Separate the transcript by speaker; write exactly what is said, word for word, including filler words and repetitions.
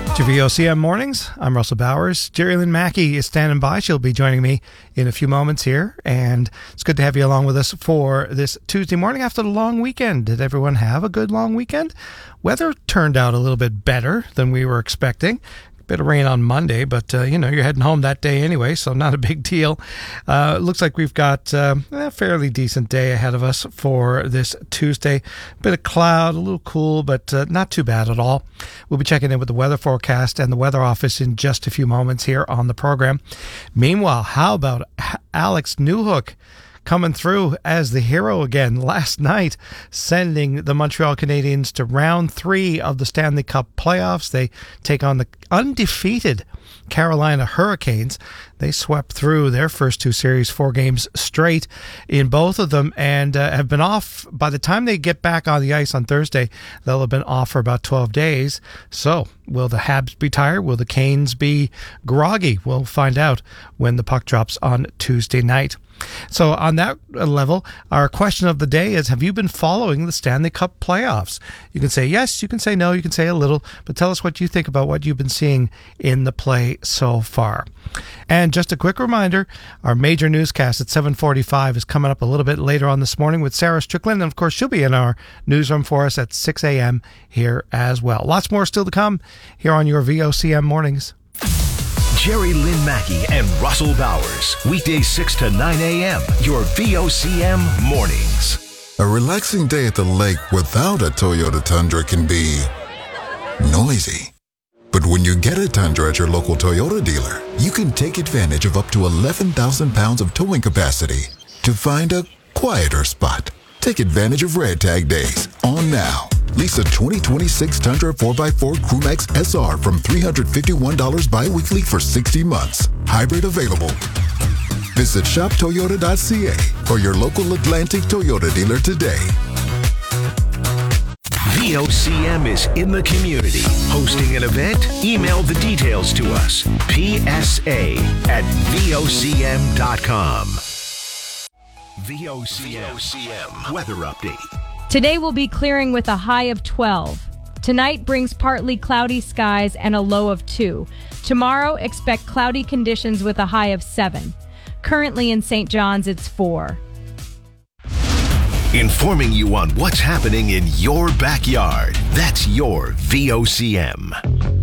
Speaker 1: To V O C M Mornings, I'm Russell Bowers. Jerry Lynn Mackey is standing by. She'll be joining me in a few moments here, and it's good to have you along with us for this Tuesday morning after the long weekend. Did everyone have a good long weekend? Weather turned out a little bit better than we were expecting. Bit of rain on Monday, but uh, you know, you're heading home that day anyway, so not a big deal. Uh, it looks like we've got uh, a fairly decent day ahead of us for this Tuesday. Bit of cloud, a little cool, but uh, not too bad at all. We'll be checking in with the weather forecast and the weather office in just a few moments here on the program. Meanwhile, how about Alex Newhook coming through as the hero again last night, sending the Montreal Canadiens to round three of the Stanley Cup playoffs. They take on the undefeated Carolina Hurricanes. They swept through their first two series, four games straight in both of them, and uh, have been off. By the time they get back on the ice on Thursday, they'll have been off for about twelve days. So will the Habs be tired? Will the Canes be groggy? We'll find out when the puck drops on Tuesday night. So on that level, our question of the day is, have you been following the Stanley Cup playoffs? You can say yes, you can say no, you can say a little, but tell us what you think about what you've been seeing in the play so far. And just a quick reminder, our major newscast at seven forty-five is coming up a little bit later on this morning with Sarah Strickland. And of course, she'll be in our newsroom for us at six a.m. here as well. Lots more still to come here on your V O C M Mornings.
Speaker 2: Jerry Lynn Mackey and Russell Bowers. Weekdays six to nine a.m. Your V O C M Mornings.
Speaker 3: A relaxing day at the lake without a Toyota Tundra can be noisy. But when you get a Tundra at your local Toyota dealer, you can take advantage of up to eleven thousand pounds of towing capacity to find a quieter spot. Take advantage of Red Tag Days on now. Lease a twenty twenty-six Tundra four by four Crewmax S R from three hundred fifty-one dollars bi-weekly for sixty months. Hybrid available. Visit shop toyota dot c a or your local Atlantic Toyota dealer today.
Speaker 2: V O C M is in the community. Hosting an event? Email the details to us. P S A at V O C M dot com. V O C M Weather Update.
Speaker 4: Today will be clearing with a high of twelve. Tonight brings partly cloudy skies and a low of two. Tomorrow, expect cloudy conditions with a high of seven. Currently in Saint John's, it's four.
Speaker 2: Informing you on what's happening in your backyard. That's your V O C M.